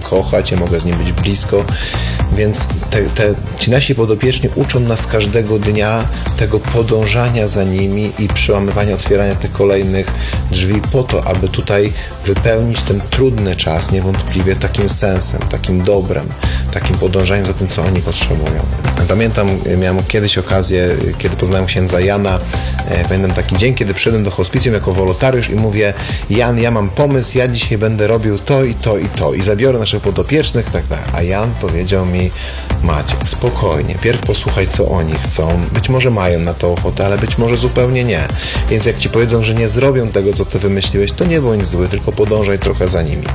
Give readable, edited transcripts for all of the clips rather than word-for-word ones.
kochać, ja mogę z nim być blisko, więc ci nasi podopieczni uczą nas każdego dnia tego podążania za nimi i przełamywania, otwierania tych kolejnych drzwi po to, aby tutaj wypełnić ten trudny czas niewątpliwie takim sensem, takim dobrem, takim podążaniem za tym, co oni potrzebują. Pamiętam, miałem kiedyś okazję, kiedy poznałem księdza Jana, pamiętam taki dzień, kiedy przyszedłem do hospicjum jako wolontariusz i mówię: Jan, ja mam pomysł, ja dzisiaj będę robił to i to i to i zabiorę naszych podopiecznych, tak. A Jan powiedział mi: Maciek, spokojnie, pierw posłuchaj, co oni chcą, być może mają na to ochotę, ale być może zupełnie nie, więc jak ci powiedzą, że nie zrobią tego, co ty wymyśliłeś, to nie bądź zły, tylko podążaj trochę za nimi.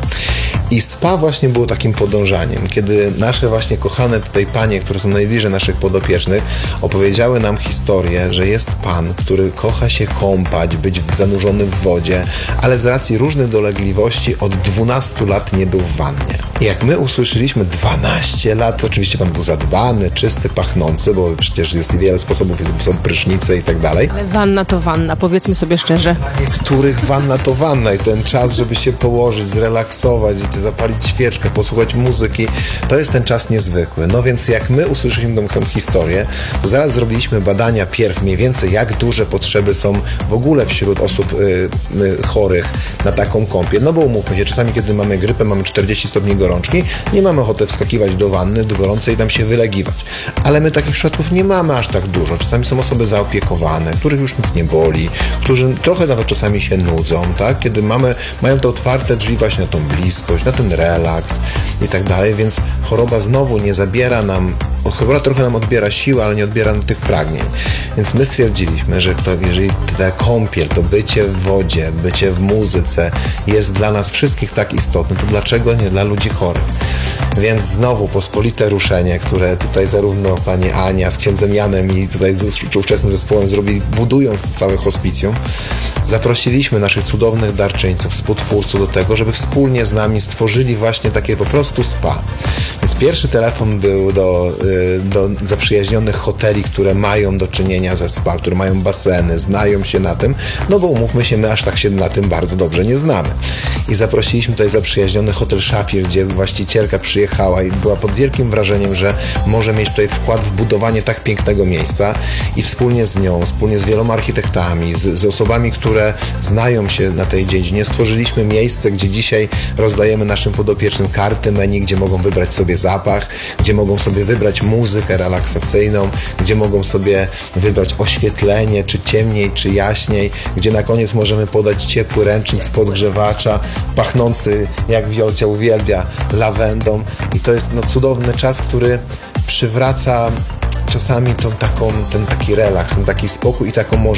I spa właśnie było takim podążaniem, kiedy nasze właśnie kochane tutaj panie, które są najbliżej naszych podopiecznych, opowiedziały nam historię, że jest pan, który kocha się kąpać, być zanurzony w wodzie, ale z racji różnych dolegliwości od 12 lat nie był w wannie. I jak my usłyszeliśmy 12 lat, oczywiście pan był zadbany, czysty, pachnący, bo przecież jest wiele sposobów, są prysznice i tak dalej. Ale wanna to wanna, powiedzmy sobie szczerze. Dla niektórych wanna to wanna i ten czas, żeby się położyć, zrelaksować, zapalić świeczkę, posłuchać muzyki, to jest ten czas niezwykły. No więc jak my usłyszeliśmy tę historię, to zaraz zrobiliśmy badania pierw mniej więcej, jak duże potrzeby są w ogóle wśród osób chorych na taką kąpiel. No bo umówmy się, czasami kiedy mamy grypę, mamy 40 stopni gorączki, nie mamy ochoty wskakiwać do wanny, do gorącej i tam się wylegiwać. Ale my takich przypadków nie mamy aż tak dużo. Czasami są osoby zaopiekowane, których już nic nie boli, którzy trochę nawet czasami się nudzą, tak? Kiedy mają te otwarte drzwi właśnie na tą bliskość, na ten relaks i tak dalej, więc choroba znowu nie zabiera nam, choroba trochę nam odbiera siły, ale nie odbiera nam tych pragnień. Więc my stwierdziliśmy, że jeżeli ta kąpiel, to bycie w wodzie, bycie w muzyce jest dla nas wszystkich tak istotne, to dlaczego nie dla ludzi chorych? Więc znowu pospolite ruszenie, które tutaj zarówno pani Ania z księdzem Janem i tutaj z ówczesnym zespołem zrobili, budując całe hospicjum, zaprosiliśmy naszych cudownych darczyńców, współtwórców do tego, żeby wspólnie z nami stworzyli właśnie takie po prostu spa. Więc pierwszy telefon był do zaprzyjaźnionych hoteli, które mają do czynienia ze spa, które mają baseny, znają się na tym, no bo umówmy się, my aż tak się na tym bardzo dobrze nie znamy. I zaprosiliśmy tutaj zaprzyjaźniony hotel Szafir, gdzie właścicielka przyjechała i była pod wielkim wrażeniem, że może mieć tutaj wkład w budowanie tak pięknego miejsca i wspólnie z nią, wspólnie z wieloma architektami, z osobami, które znają się na tej dziedzinie, stworzyliśmy miejsce, gdzie dzisiaj rozdajemy naszym podopiecznym karty menu, gdzie mogą wybrać sobie zapach, gdzie mogą sobie wybrać muzykę relaksacyjną, gdzie mogą sobie wybrać oświetlenie, czy ciemniej, czy jaśniej, gdzie na koniec możemy podać ciepły ręcznik z podgrzewacza, pachnący, jak Wiolcia uwielbia, lawendą. I to jest cudowny czas, który przywraca czasami ten taki relaks, ten taki spokój i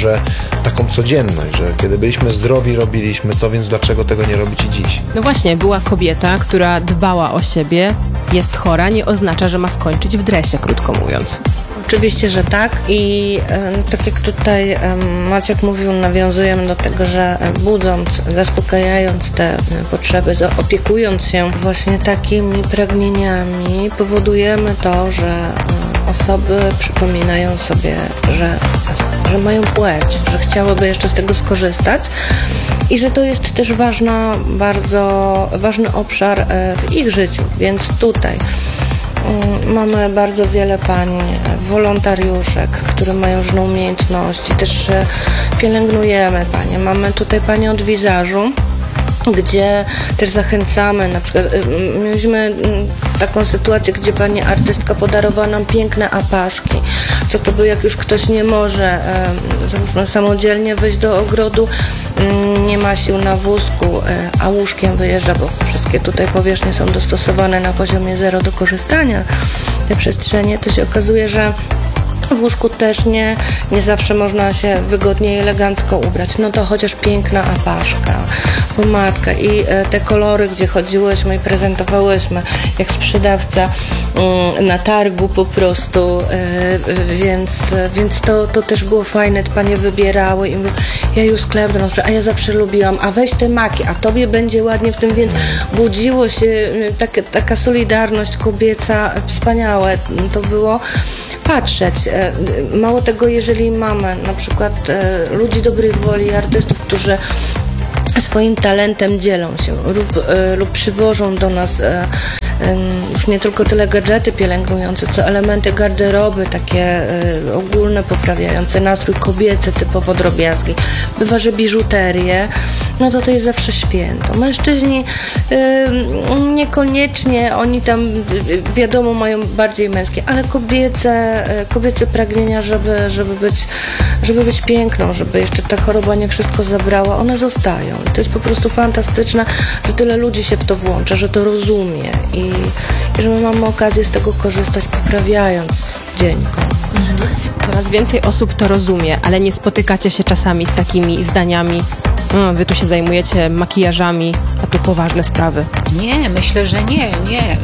taką codzienność, że kiedy byliśmy zdrowi, robiliśmy to, więc dlaczego tego nie robić i dziś? No właśnie, była kobieta, która dbała o siebie, jest chora, nie oznacza, że ma skończyć w dresie, krótko mówiąc. Oczywiście, że tak i tak jak tutaj Maciek mówił, nawiązujemy do tego, że budząc, zaspokajając te potrzeby, opiekując się właśnie takimi pragnieniami, powodujemy to, że osoby przypominają sobie, że mają płeć, że chciałyby jeszcze z tego skorzystać i że to jest też bardzo ważny obszar w ich życiu, więc tutaj mamy bardzo wiele pań, wolontariuszek, które mają różne umiejętności, też pielęgnujemy panie. Mamy tutaj panie od wizażu, gdzie też zachęcamy, na przykład mieliśmy taką sytuację, gdzie pani artystka podarowała nam piękne apaszki, co to by, jak już ktoś nie może załóżmy samodzielnie wejść do ogrodu, nie ma sił na wózku, a łóżkiem wyjeżdża, bo wszystkie tutaj powierzchnie są dostosowane na poziomie 0 do korzystania, te przestrzenie, to się okazuje, że w łóżku też nie zawsze można się wygodnie i elegancko ubrać. No to chociaż piękna apaszka, pomadka i te kolory, gdzie chodziłyśmy i prezentowałyśmy jak sprzedawca na targu po prostu, więc to też było fajne, panie wybierały i mówią, ja już sklep, a ja zawsze lubiłam, a weź te maki, a tobie będzie ładnie w tym, więc budziło się taka solidarność kobieca, wspaniałe to było patrzeć. Mało tego, jeżeli mamy na przykład ludzi dobrej woli, artystów, którzy swoim talentem dzielą się lub przywożą do nas już nie tylko tyle gadżety pielęgnujące, co elementy garderoby, takie ogólne, poprawiające nastrój, kobiece, typowo drobiazgi. Bywa, że biżuterię, no to jest zawsze święto. Mężczyźni niekoniecznie, oni tam wiadomo mają bardziej męskie, ale kobiece pragnienia, żeby być piękną, żeby jeszcze ta choroba nie wszystko zabrała, one zostają. To jest po prostu fantastyczne, że tyle ludzi się w to włącza, że to rozumie i że my mamy okazję z tego korzystać, poprawiając dzień komuś. Coraz więcej osób to rozumie, ale nie spotykacie się czasami z takimi zdaniami: wy tu się zajmujecie makijażami, a tu poważne sprawy. Nie, myślę, że nie.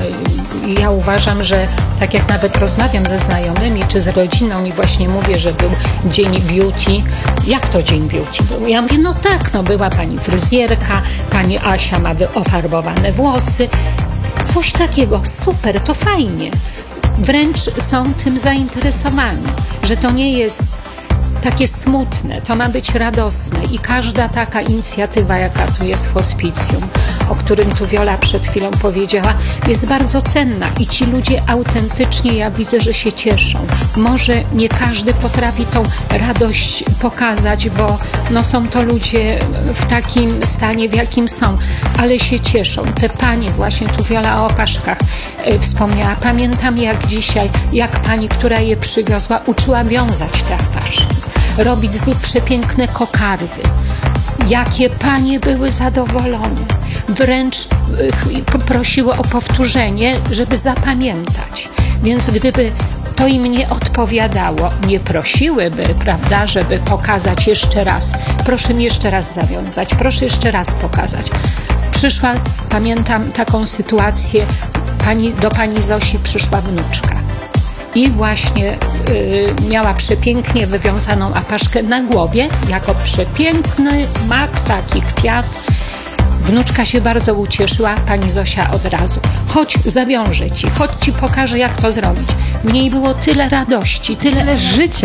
Ja uważam, że tak jak nawet rozmawiam ze znajomymi czy z rodziną i właśnie mówię, że był dzień beauty. Jak to dzień beauty był? Ja mówię, no tak, była pani fryzjerka, pani Asia ma ofarbowane włosy. Coś takiego, super, to fajnie. Wręcz są tym zainteresowani, że to nie jest takie smutne, to ma być radosne i każda taka inicjatywa, jaka tu jest w hospicjum, o którym tu Wiola przed chwilą powiedziała, jest bardzo cenna i ci ludzie autentycznie, ja widzę, że się cieszą. Może nie każdy potrafi tą radość pokazać, bo są to ludzie w takim stanie, w jakim są, ale się cieszą. Te panie, właśnie tu Wiola o opaszkach wspomniała, pamiętam jak dzisiaj, jak pani, która je przywiozła, uczyła wiązać te apaszki, robić z nich przepiękne kokardy. Jakie panie były zadowolone. Wręcz poprosiły o powtórzenie, żeby zapamiętać. Więc gdyby to im nie odpowiadało, nie prosiłyby, prawda, żeby pokazać jeszcze raz. Proszę mi jeszcze raz zawiązać, proszę jeszcze raz pokazać. Przyszła, pamiętam taką sytuację, do pani Zosi przyszła wnuczka. I właśnie miała przepięknie wywiązaną apaszkę na głowie, jako przepiękny mak, taki kwiat. Wnuczka się bardzo ucieszyła, pani Zosia od razu: chodź, zawiążę ci, chodź ci pokażę, jak to zrobić. W niej było tyle radości, tyle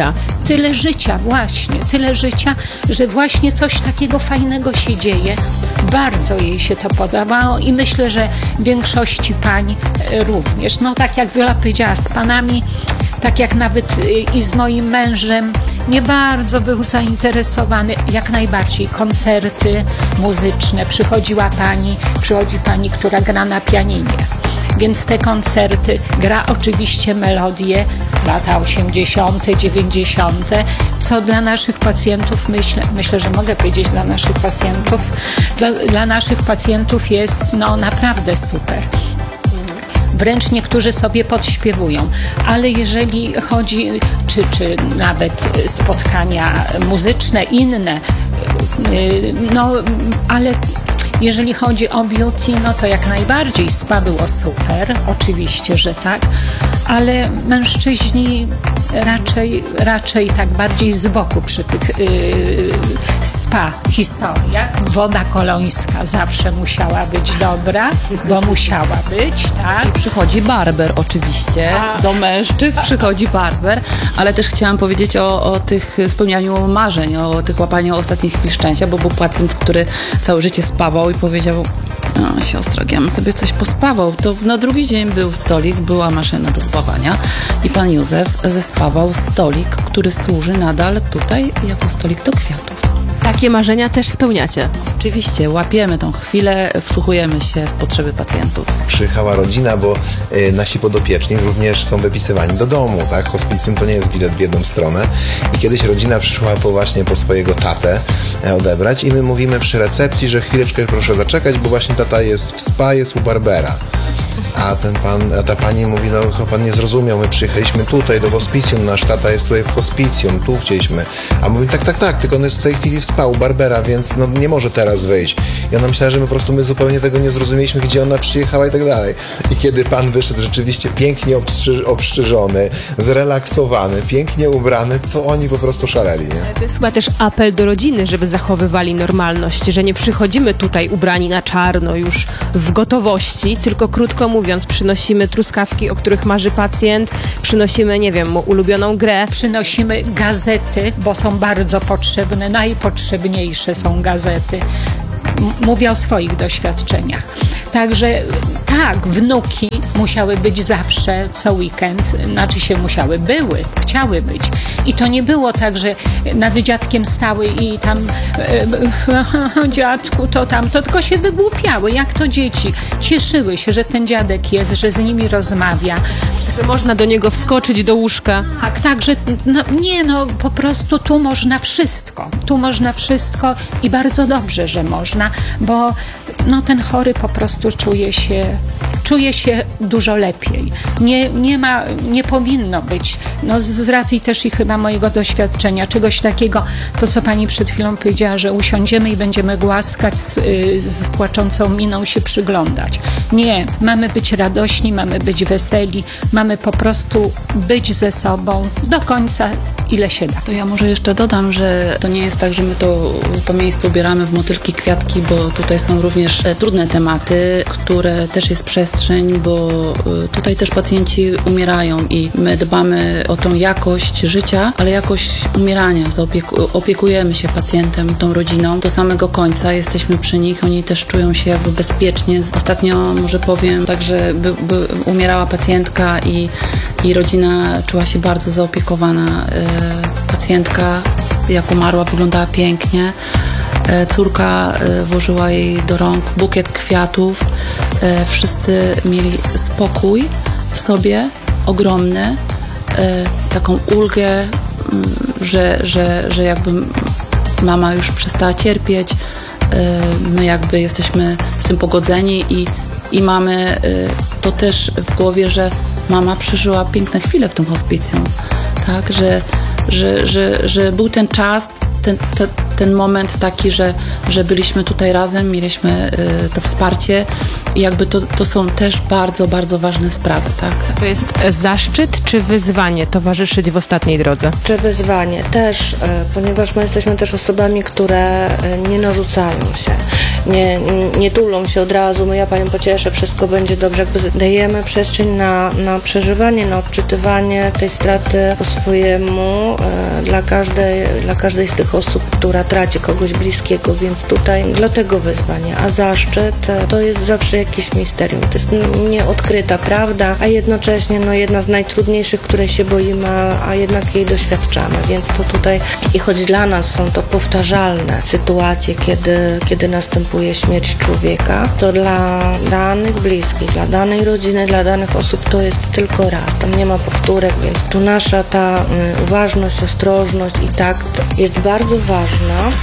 życia właśnie, tyle życia, że właśnie coś takiego fajnego się dzieje. Bardzo jej się to podobało i myślę, że większości pań również. Tak jak Wiola powiedziała, z panami, tak jak nawet i z moim mężem, nie bardzo był zainteresowany, jak najbardziej koncerty muzyczne. Przychodzi pani, która gra na pianinie. Więc te koncerty, gra oczywiście melodie, lata 80., 90., co dla naszych pacjentów, myślę, że mogę powiedzieć dla naszych pacjentów, dla naszych pacjentów jest naprawdę super. Wręcz niektórzy sobie podśpiewują, ale jeżeli chodzi, czy nawet spotkania muzyczne, inne, ale jeżeli chodzi o beauty, to jak najbardziej spa było super, oczywiście, że tak, ale mężczyźni raczej tak bardziej z boku przy tych spa historiach. Woda kolońska zawsze musiała być dobra, bo musiała być, tak? I przychodzi barber oczywiście, do mężczyzn przychodzi barber, ale też chciałam powiedzieć o tych spełnianiu marzeń, o tych łapaniu ostatnich chwil szczęścia, bo był pacjent, który całe życie spawał i powiedział: siostro, ja bym sobie coś pospawał. To na drugi dzień był stolik, była maszyna do spawania i pan Józef zespawał stolik, który służy nadal tutaj jako stolik do kwiatów. Takie marzenia też spełniacie? Oczywiście, łapiemy tą chwilę, wsłuchujemy się w potrzeby pacjentów. Przyjechała rodzina, bo nasi podopieczni również są wypisywani do domu, tak? Hospicjum to nie jest bilet w jedną stronę. I kiedyś rodzina przyszła po swojego tatę odebrać i my mówimy przy recepcji, że chwileczkę proszę zaczekać, bo właśnie tata jest w spa, jest u barbera. A ta pani mówi: pan nie zrozumiał, my przyjechaliśmy tutaj do hospicjum, nasz tata jest tutaj w hospicjum, tu chcieliśmy. A mówi: tak, tylko on jest w tej chwili w spa u barbera, więc nie może teraz wyjść. I ona myślała, że my zupełnie tego nie zrozumieliśmy, gdzie ona przyjechała i tak dalej. I kiedy pan wyszedł rzeczywiście pięknie obstrzyżony, zrelaksowany, pięknie ubrany, to oni po prostu szaleli, nie? To jest chyba też apel do rodziny, żeby zachowywali normalność, że nie przychodzimy tutaj ubrani na czarno już w gotowości, tylko krótko mówiąc, przynosimy truskawki, o których marzy pacjent, przynosimy, mu ulubioną grę. Przynosimy gazety, bo są bardzo potrzebne, najpotrzebniejsze są gazety. Mówię o swoich doświadczeniach. Także tak, wnuki musiały być zawsze co weekend, były, chciały być. I to nie było tak, że nad dziadkiem stały i tam dziadku, to tylko się wygłupiały, jak to dzieci. Cieszyły się, że ten dziadek jest, że z nimi rozmawia. Że można do niego wskoczyć do łóżka. Tak, że po prostu tu można wszystko i bardzo dobrze, że można, bo ten chory po prostu czuje się dużo lepiej. Nie powinno być, z racji też i chyba mojego doświadczenia, czegoś takiego, to co pani przed chwilą powiedziała, że usiądziemy i będziemy głaskać, z płaczącą miną się przyglądać. Nie, mamy być radośni, mamy być weseli, mamy po prostu być ze sobą do końca, ile się da. To ja może jeszcze dodam, że to nie jest tak, że my to miejsce ubieramy w motylki, kwiatki, bo tutaj są również trudne tematy, które też jest przestrzeń, bo tutaj też pacjenci umierają i my dbamy o tą jakość życia, ale jakość umierania. Opiekujemy się pacjentem, tą rodziną do samego końca, jesteśmy przy nich, oni też czują się jakby bezpiecznie. Ostatnio może powiem tak, że umierała pacjentka i rodzina czuła się bardzo zaopiekowana. Pacjentka, jak umarła, wyglądała pięknie. Córka włożyła jej do rąk bukiet kwiatów. Wszyscy mieli spokój w sobie, ogromny. Taką ulgę, że jakby mama już przestała cierpieć. My jakby jesteśmy z tym pogodzeni i mamy to też w głowie, że mama przeżyła piękne chwile w tym hospicjum. Tak, że był ten czas, ten moment taki, że byliśmy tutaj razem, mieliśmy to wsparcie i jakby to są też bardzo, bardzo ważne sprawy, tak? To jest zaszczyt czy wyzwanie towarzyszyć w ostatniej drodze? Czy wyzwanie też, ponieważ my jesteśmy też osobami, które nie narzucają się, nie tulą się od razu, ja panią pocieszę, wszystko będzie dobrze, jakby dajemy przestrzeń na przeżywanie, na odczytywanie tej straty po swojemu dla każdej z tych osób, która traci kogoś bliskiego, więc tutaj dlatego wyzwanie, a zaszczyt to jest zawsze jakieś misterium, to jest nieodkryta prawda, a jednocześnie jedna z najtrudniejszych, której się boimy, a jednak jej doświadczamy, więc to tutaj i choć dla nas są to powtarzalne sytuacje, kiedy następuje śmierć człowieka, to dla danych bliskich, dla danej rodziny, dla danych osób to jest tylko raz, tam nie ma powtórek, więc tu nasza ta uważność, ostrożność i takt jest bardzo ważna.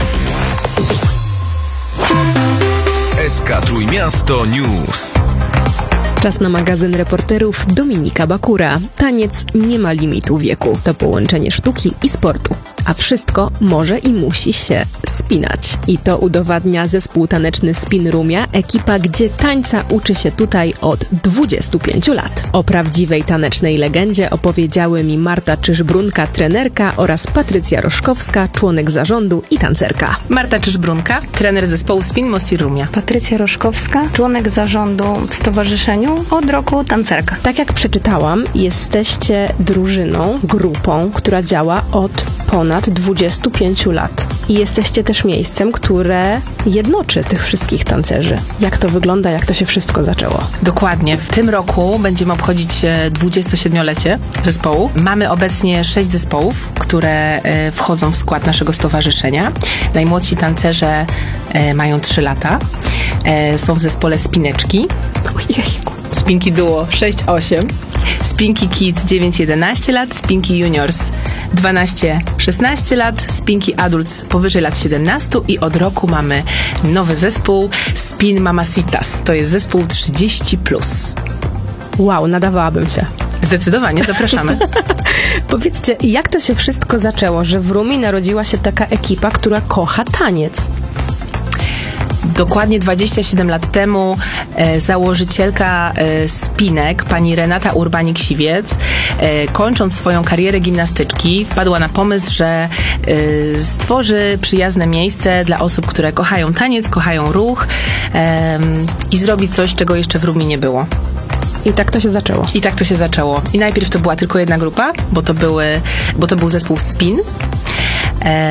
SK Trójmiasto News. Czas na magazyn reporterów Dominika Bakura. Taniec nie ma limitu wieku. To połączenie sztuki i sportu. A wszystko może i musi się spinać. I to udowadnia zespół taneczny Spin Roomia, ekipa, gdzie tańca uczy się tutaj od 25 lat. O prawdziwej tanecznej legendzie opowiedziały mi Marta Czyżbrunka, trenerka, oraz Patrycja Roszkowska, członek zarządu i tancerka. Marta Czyżbrunka, trener zespołu Spin Mosi Roomia. Patrycja Roszkowska, członek zarządu w stowarzyszeniu, od roku tancerka. Tak jak przeczytałam, jesteście drużyną, grupą, która działa od ponad 25 lat. I jesteście też miejscem, które jednoczy tych wszystkich tancerzy. Jak to wygląda, jak to się wszystko zaczęło? Dokładnie. W tym roku będziemy obchodzić 27-lecie zespołu. Mamy obecnie 6 zespołów, które wchodzą w skład naszego stowarzyszenia. Najmłodsi tancerze mają 3 lata. Są w zespole Spineczki. Ojejku. Spinki Duo 6-8, Spinki Kids 9-11 lat, Spinki Juniors 12-16 lat, Spinki Adults powyżej lat 17 i od roku mamy nowy zespół Spin Mamacitas. To jest zespół 30+. Wow, nadawałabym się. Zdecydowanie, zapraszamy. Powiedzcie, jak to się wszystko zaczęło, że w Roomie narodziła się taka ekipa, która kocha taniec? Dokładnie 27 lat temu założycielka Spinek, pani Renata Urbanik-Siwiec, kończąc swoją karierę gimnastyczki, wpadła na pomysł, że stworzy przyjazne miejsce dla osób, które kochają taniec, kochają ruch i zrobi coś, czego jeszcze w Roomie nie było. I tak to się zaczęło. I tak to się zaczęło. I najpierw to była tylko jedna grupa, bo to był zespół Spin.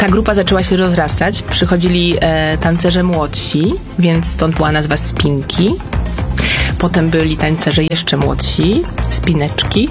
ta grupa zaczęła się rozrastać. Przychodzili tancerze młodsi, więc stąd była nazwa spinki. Potem byli tancerze jeszcze młodsi, spineczki.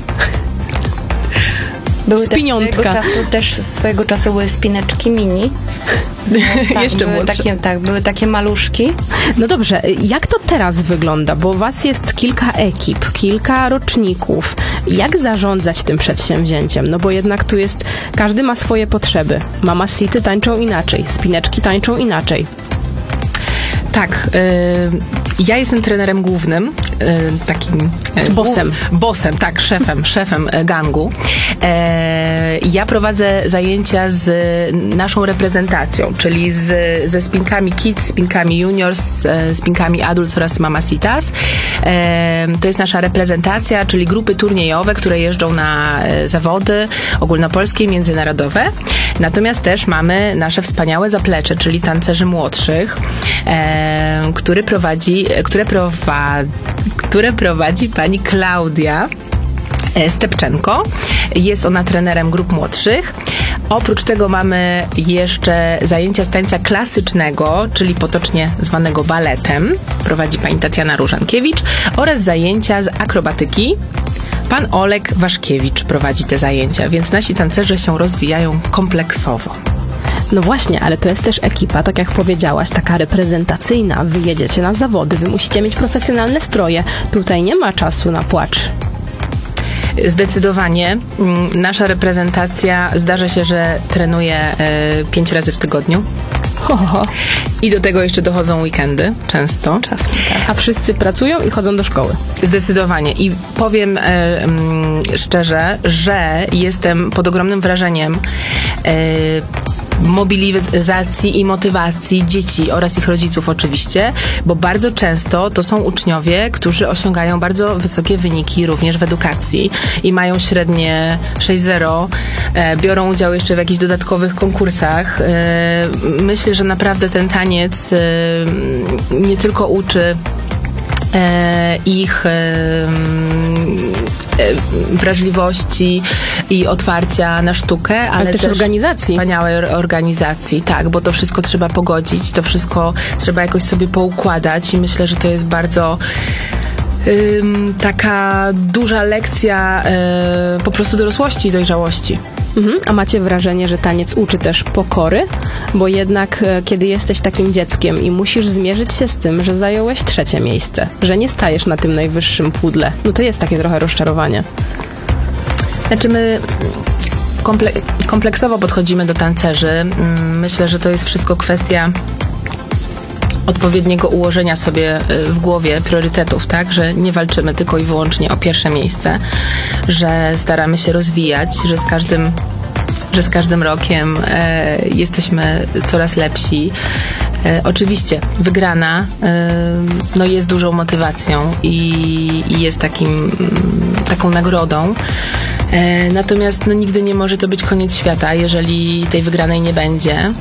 Były Spiniątka. też swojego czasu były spineczki mini. Tak, Jeszcze były młodsze. były takie maluszki. No dobrze, jak to teraz wygląda? Bo was jest kilka ekip, kilka roczników. Jak zarządzać tym przedsięwzięciem? No bo jednak tu jest, każdy ma swoje potrzeby. Mama City tańczą inaczej, spineczki tańczą inaczej. Tak, ja jestem trenerem głównym, takim... Bossem. Bossem, tak, szefem gangu. Ja prowadzę zajęcia z naszą reprezentacją, czyli ze spinkami Kids, spinkami Juniors, spinkami Adults oraz Mamacitas. To jest nasza reprezentacja, czyli grupy turniejowe, które jeżdżą na zawody ogólnopolskie, międzynarodowe. Natomiast też mamy nasze wspaniałe zaplecze, czyli tancerzy młodszych, które prowadzi pani Klaudia Stepczenko. Jest ona trenerem grup młodszych. Oprócz tego mamy jeszcze zajęcia z tańca klasycznego, czyli potocznie zwanego baletem. Prowadzi pani Tatiana Różankiewicz oraz zajęcia z akrobatyki. Pan Olek Waszkiewicz prowadzi te zajęcia, więc nasi tancerze się rozwijają kompleksowo. No właśnie, ale to jest też ekipa, tak jak powiedziałaś, taka reprezentacyjna. Wy jedziecie na zawody, wy musicie mieć profesjonalne stroje. Tutaj nie ma czasu na płacz. Zdecydowanie. Nasza reprezentacja zdarza się, że trenuje 5 razy w tygodniu. Ho, ho, ho. I do tego jeszcze dochodzą weekendy, często. Czasem, tak. A wszyscy pracują i chodzą do szkoły. Zdecydowanie. I powiem szczerze, że jestem pod ogromnym wrażeniem mobilizacji i motywacji dzieci oraz ich rodziców oczywiście, bo bardzo często to są uczniowie, którzy osiągają bardzo wysokie wyniki również w edukacji i mają średnie 6.0, biorą udział jeszcze w jakichś dodatkowych konkursach. Myślę, że naprawdę ten taniec nie tylko uczy ich wrażliwości i otwarcia na sztukę, ale też organizacji. Wspaniałej organizacji, tak, bo to wszystko trzeba pogodzić, to wszystko trzeba jakoś sobie poukładać i myślę, że to jest bardzo taka duża lekcja po prostu dorosłości i dojrzałości. A macie wrażenie, że taniec uczy też pokory? Bo jednak kiedy jesteś takim dzieckiem i musisz zmierzyć się z tym, że zająłeś 3. miejsce, że nie stajesz na tym najwyższym pudle, no to jest takie trochę rozczarowanie. Znaczy my kompleksowo podchodzimy do tancerzy. Myślę, że to jest wszystko kwestia odpowiedniego ułożenia sobie w głowie priorytetów, tak? Że nie walczymy tylko i wyłącznie o 1. miejsce, że staramy się rozwijać, że z każdym rokiem jesteśmy coraz lepsi. Oczywiście wygrana jest dużą motywacją i jest taką nagrodą. Natomiast nigdy nie może to być koniec świata, jeżeli tej wygranej nie będzie.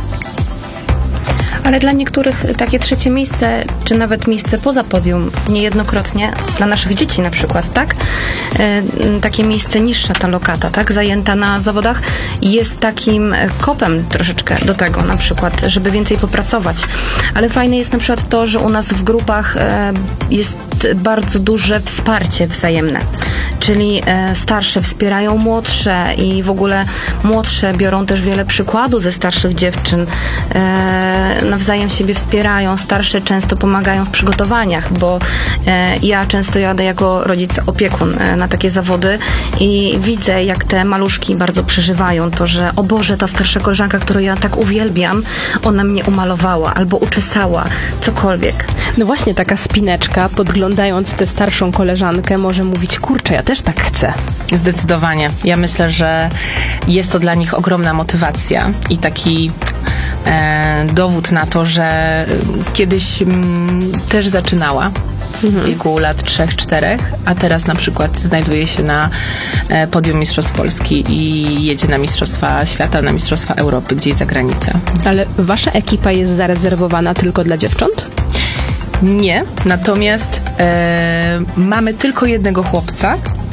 Ale dla niektórych takie 3. miejsce, czy nawet miejsce poza podium, niejednokrotnie, dla naszych dzieci na przykład, tak? Takie miejsce niższa ta lokata, tak? Zajęta na zawodach jest takim kopem troszeczkę do tego na przykład, żeby więcej popracować. Ale fajne jest na przykład to, że u nas w grupach jest bardzo duże wsparcie wzajemne. Czyli starsze wspierają młodsze i w ogóle młodsze biorą też wiele przykładu ze starszych dziewczyn. Nawzajem siebie wspierają, starsze często pomagają w przygotowaniach, bo ja często jadę jako rodzic opiekun na takie zawody i widzę, jak te maluszki bardzo przeżywają to, że o Boże, ta starsza koleżanka, którą ja tak uwielbiam, ona mnie umalowała albo uczesała, cokolwiek. No właśnie, taka spineczka, podglądając tę starszą koleżankę, może mówić, kurczę, ja też tak chcę. Zdecydowanie. Ja myślę, że jest to dla nich ogromna motywacja i taki dowód na to, że kiedyś też zaczynała w wieku lat 3-4, a teraz na przykład znajduje się na podium Mistrzostw Polski i jedzie na Mistrzostwa Świata, na Mistrzostwa Europy, gdzieś za granicę. Ale wasza ekipa jest zarezerwowana tylko dla dziewcząt? Nie, natomiast mamy tylko jednego chłopca,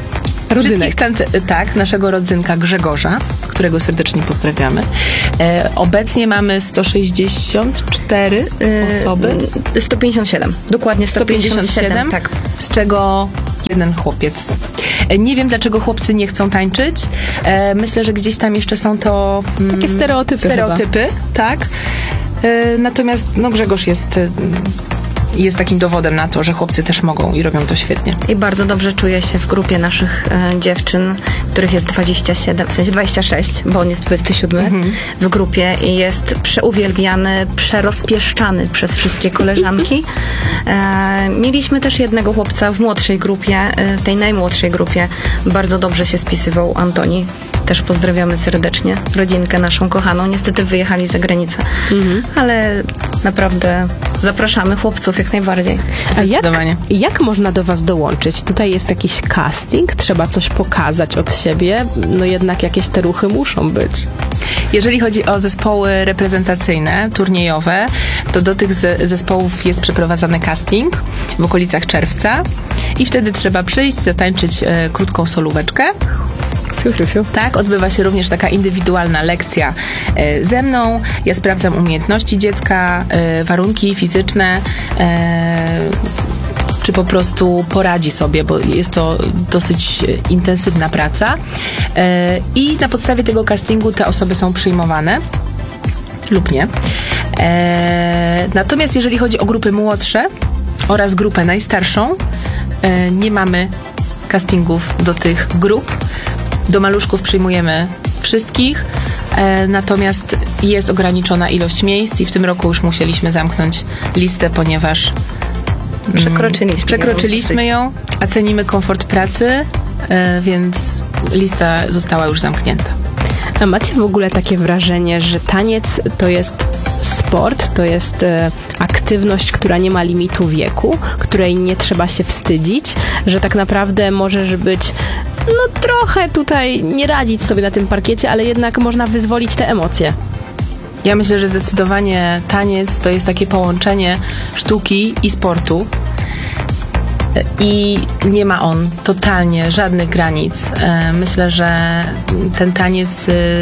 Rodzynek. Tak, naszego rodzynka Grzegorza, którego serdecznie pozdrawiamy. Obecnie mamy 164 osoby. 157. Dokładnie 157. Tak. Z czego jeden chłopiec. Nie wiem, dlaczego chłopcy nie chcą tańczyć. Myślę, że gdzieś tam jeszcze są to Takie stereotypy, tak. Natomiast Grzegorz jest takim dowodem na to, że chłopcy też mogą i robią to świetnie. I bardzo dobrze czuję się w grupie naszych dziewczyn, których jest 27, w sensie 26, bo on jest 27 w grupie i jest przeuwielbiany, przerozpieszczany przez wszystkie koleżanki. Mieliśmy też jednego chłopca w młodszej grupie, w tej najmłodszej grupie. Bardzo dobrze się spisywał Antoni. Też pozdrawiamy serdecznie rodzinkę naszą kochaną. Niestety wyjechali za granicę, ale naprawdę zapraszamy chłopców jak najbardziej. A jak można do was dołączyć? Tutaj jest jakiś casting? Trzeba coś pokazać od siebie? No jednak jakieś te ruchy muszą być. Jeżeli chodzi o zespoły reprezentacyjne, turniejowe, to do tych zespołów jest przeprowadzany casting w okolicach czerwca i wtedy trzeba przyjść, zatańczyć krótką solóweczkę. Tak, odbywa się również taka indywidualna lekcja ze mną. Ja sprawdzam umiejętności dziecka, warunki fizyczne, czy po prostu poradzi sobie, bo jest to dosyć intensywna praca. I na podstawie tego castingu te osoby są przyjmowane lub nie. Natomiast jeżeli chodzi o grupy młodsze oraz grupę najstarszą, nie mamy castingów do tych grup. Do maluszków przyjmujemy wszystkich, natomiast jest ograniczona ilość miejsc i w tym roku już musieliśmy zamknąć listę, ponieważ przekroczyliśmy ją, a cenimy komfort pracy, więc lista została już zamknięta. A macie w ogóle takie wrażenie, że taniec to jest sport, to jest aktywność, która nie ma limitu wieku, której nie trzeba się wstydzić, że tak naprawdę możesz być trochę tutaj nie radzić sobie na tym parkiecie, ale jednak można wyzwolić te emocje. Ja myślę, że zdecydowanie taniec to jest takie połączenie sztuki i sportu i nie ma on totalnie żadnych granic. Myślę, że ten taniec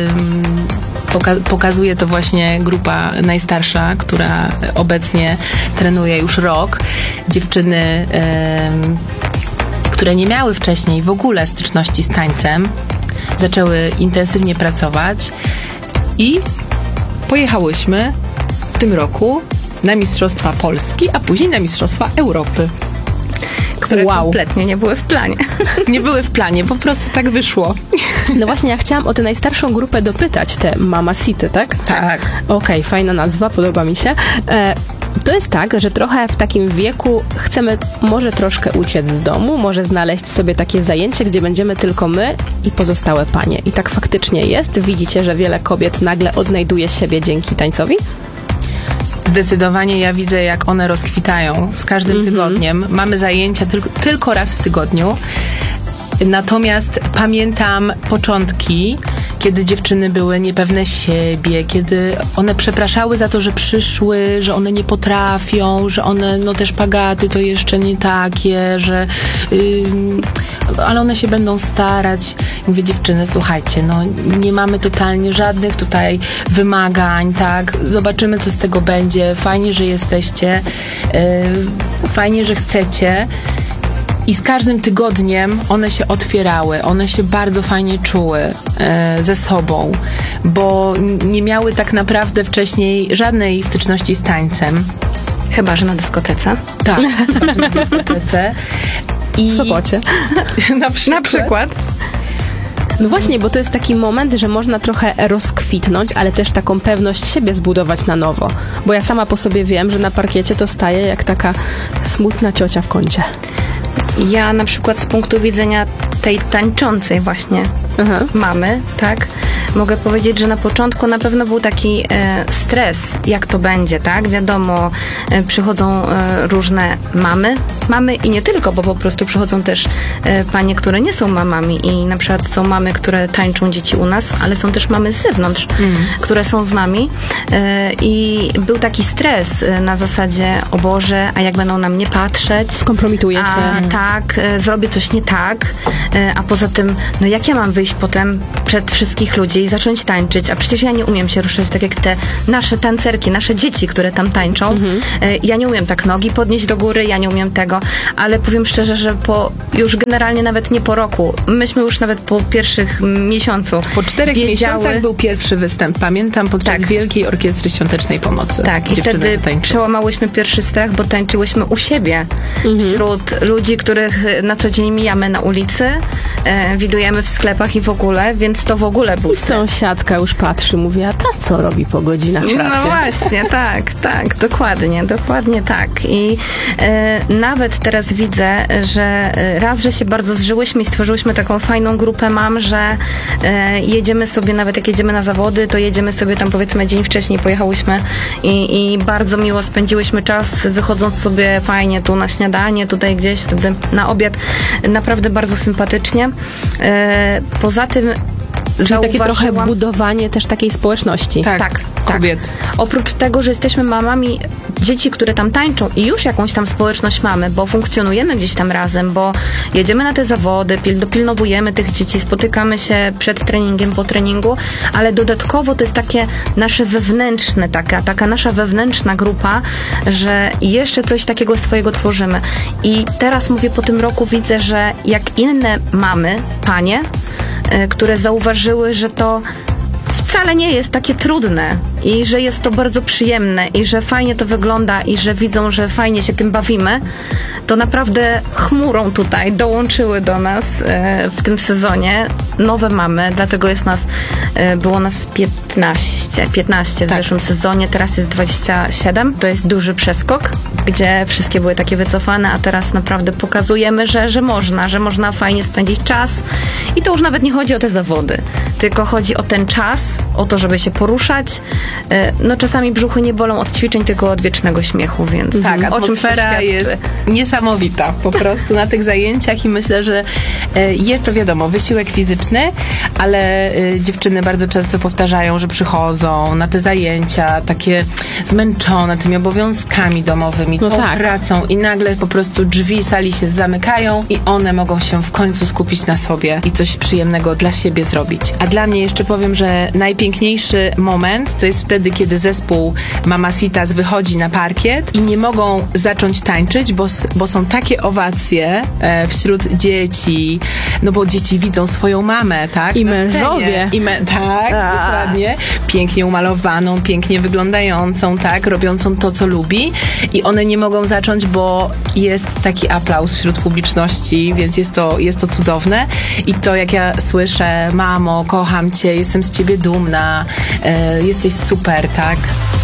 pokazuje to właśnie grupa najstarsza, która obecnie trenuje już rok. Dziewczyny, które nie miały wcześniej w ogóle styczności z tańcem, zaczęły intensywnie pracować i pojechałyśmy w tym roku na Mistrzostwa Polski, a później na Mistrzostwa Europy. Które kompletnie nie były w planie. Nie były w planie, po prostu tak wyszło. No właśnie, ja chciałam o tę najstarszą grupę dopytać, te Mama City, tak? Tak. Okej, fajna nazwa, podoba mi się. To jest tak, że trochę w takim wieku chcemy może troszkę uciec z domu, może znaleźć sobie takie zajęcie, gdzie będziemy tylko my i pozostałe panie. I tak faktycznie jest. Widzicie, że wiele kobiet nagle odnajduje siebie dzięki tańcowi? Zdecydowanie ja widzę, jak one rozkwitają z każdym tygodniem. Mamy zajęcia tylko raz w tygodniu. Natomiast pamiętam początki, kiedy dziewczyny były niepewne siebie, kiedy one przepraszały za to, że przyszły, że one nie potrafią, że one, te szpagaty to jeszcze nie takie, że ale one się będą starać. Mówię, dziewczyny, słuchajcie, nie mamy totalnie żadnych tutaj wymagań, tak? Zobaczymy, co z tego będzie. Fajnie, że jesteście, fajnie, że chcecie. I z każdym tygodniem one się otwierały, one się bardzo fajnie czuły ze sobą, bo nie miały tak naprawdę wcześniej żadnej styczności z tańcem. Chyba że na dyskotece. Tak, chyba że na dyskotece. W Sopocie. Na przykład. No właśnie, bo to jest taki moment, że można trochę rozkwitnąć, ale też taką pewność siebie zbudować na nowo. Bo ja sama po sobie wiem, że na parkiecie to staję jak taka smutna ciocia w kącie. Ja na przykład z punktu widzenia tej tańczącej właśnie mamy, tak? Mogę powiedzieć, że na początku na pewno był taki stres, jak to będzie, tak? Wiadomo, przychodzą różne mamy i nie tylko, bo po prostu przychodzą też panie, które nie są mamami i na przykład są mamy, które tańczą dzieci u nas, ale są też mamy z zewnątrz, które są z nami i był taki stres na zasadzie, o Boże, a jak będą na mnie patrzeć? Kompromituje się. Tak, zrobię coś nie tak, a poza tym, no jak ja mam wyjść potem przed wszystkich ludzi i zacząć tańczyć, a przecież ja nie umiem się ruszać tak jak te nasze tancerki, nasze dzieci, które tam tańczą. Ja nie umiem tak nogi podnieść do góry, ja nie umiem tego, ale powiem szczerze, że już generalnie nawet nie po roku, myśmy już nawet po pierwszych miesiącu Po 4 miesiącach był pierwszy występ, pamiętam, podczas Wielkiej Orkiestry Świątecznej Pomocy. Tak, i wtedy przełamałyśmy pierwszy strach, bo tańczyłyśmy u siebie, wśród ludzi, których na co dzień mijamy na ulicy, widujemy w sklepach i w ogóle, więc to w ogóle był stres. Sąsiadka już patrzy, mówi, a ta co robi po godzinach pracy? No właśnie, tak, dokładnie tak. I nawet teraz widzę, że raz, że się bardzo zżyłyśmy i stworzyłyśmy taką fajną grupę mam, że jedziemy sobie, nawet jak jedziemy na zawody, to jedziemy sobie tam powiedzmy dzień wcześniej pojechałyśmy i bardzo miło spędziłyśmy czas, wychodząc sobie fajnie tu na śniadanie, tutaj gdzieś, wtedy na obiad. Naprawdę bardzo sympatycznie. Poza tym Czyli takie trochę budowanie też takiej społeczności. Tak. Kobiet. Oprócz tego, że jesteśmy mamami dzieci, które tam tańczą i już jakąś tam społeczność mamy, bo funkcjonujemy gdzieś tam razem, bo jedziemy na te zawody, dopilnowujemy tych dzieci, spotykamy się przed treningiem, po treningu, ale dodatkowo to jest takie nasze wewnętrzne, taka nasza wewnętrzna grupa, że jeszcze coś takiego swojego tworzymy. I teraz mówię, po tym roku widzę, że jak inne mamy, panie, które zauważyły, że to wcale nie jest takie trudne i że jest to bardzo przyjemne i że fajnie to wygląda i że widzą, że fajnie się tym bawimy, to naprawdę chmurą tutaj dołączyły do nas w tym sezonie nowe mamy, dlatego było nas 15 w zeszłym sezonie, teraz jest 27. To jest duży przeskok, gdzie wszystkie były takie wycofane, a teraz naprawdę pokazujemy, że można fajnie spędzić czas i to już nawet nie chodzi o te zawody, tylko chodzi o ten czas, o to, żeby się poruszać. No czasami brzuchy nie bolą od ćwiczeń, tylko od wiecznego śmiechu, więc tak, atmosfera jest niesamowita po prostu na tych zajęciach i myślę, że jest to wiadomo, wysiłek fizyczny, ale dziewczyny bardzo często powtarzają, że przychodzą na te zajęcia takie zmęczone tymi obowiązkami domowymi, tą pracą i nagle po prostu drzwi sali się zamykają i one mogą się w końcu skupić na sobie i coś przyjemnego dla siebie zrobić. A dla mnie jeszcze powiem, że najpiękniejszy moment to jest wtedy, kiedy zespół Mamacitas wychodzi na parkiet i nie mogą zacząć tańczyć, bo są takie owacje wśród dzieci, no bo dzieci widzą swoją mamę, tak? I mężowie. Dokładnie. Pięknie umalowaną, pięknie wyglądającą, tak? Robiącą to, co lubi i one nie mogą zacząć, bo jest taki aplauz wśród publiczności, więc jest to cudowne i to, jak ja słyszę, mamo, kocham cię, jestem z ciebie dumna, jesteś super, tak?